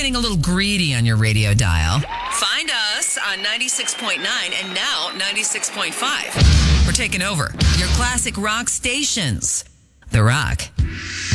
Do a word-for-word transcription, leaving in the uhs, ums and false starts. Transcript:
getting a little greedy on your radio dial, find us on ninety-six point nine and now ninety-six point five. We're taking over your classic rock stations. The Rock.